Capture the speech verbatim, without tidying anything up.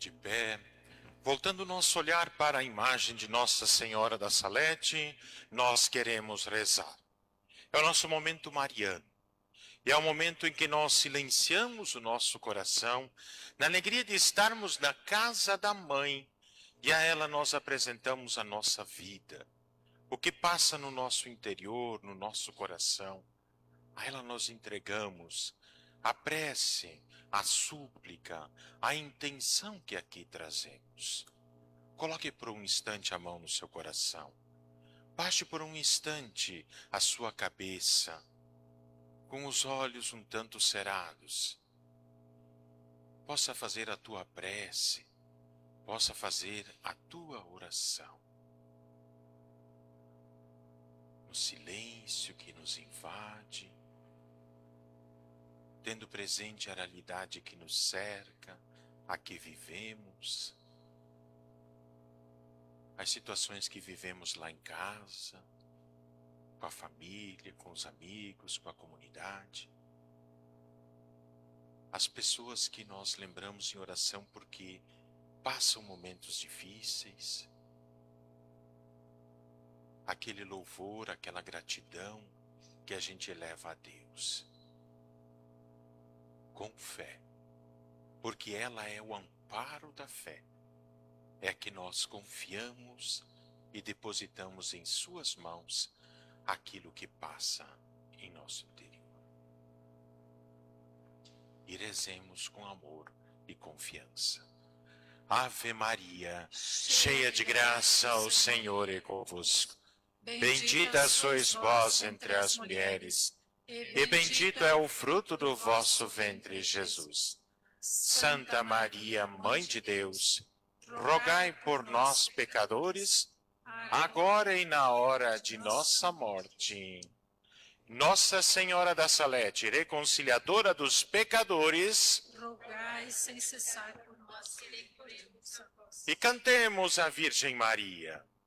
de pé, voltando nosso olhar para a imagem de Nossa Senhora da Salete, nós queremos rezar. É o nosso momento mariano. E é o momento em que nós silenciamos o nosso coração, na alegria de estarmos na casa da Mãe, e a ela nós apresentamos a nossa vida, o que passa no nosso interior, no nosso coração. A ela nós entregamos a prece, a súplica, a intenção que aqui trazemos. Coloque por um instante a mão no seu coração. Baixe por um instante a sua cabeça, com os olhos um tanto cerrados. Possa fazer a tua prece, possa fazer a tua oração. No silêncio que nos invade, tendo presente a realidade que nos cerca, a que vivemos, as situações que vivemos lá em casa, com a família, com os amigos, com a comunidade, as pessoas que nós lembramos em oração porque passam momentos difíceis, aquele louvor, aquela gratidão que a gente eleva a Deus. Com fé, porque ela é o amparo da fé, é que nós confiamos e depositamos em suas mãos aquilo que passa em nosso interior. E rezemos com amor e confiança. Ave Maria, cheia de graça, o Senhor é convosco. Bendita sois vós entre as mulheres, e bendito é o fruto do vosso ventre, Jesus. Santa Maria, Mãe de Deus, rogai por nós, pecadores, agora e na hora de nossa morte. Nossa Senhora da Salete, reconciliadora dos pecadores, rogai sem cessar por nós que recorremos a vós. e cantemos a Virgem Maria.